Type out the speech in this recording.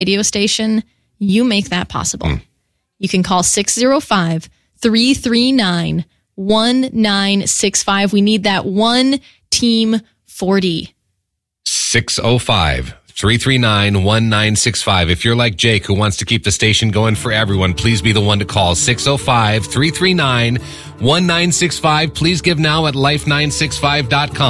radio station, you make that possible. You can call 605-339-1965. We need that one team 40. 605-339-1965. If you're like Jake, who wants to keep the station going for everyone, please be the one to call. 605-339-1965. Please give now at life965.com.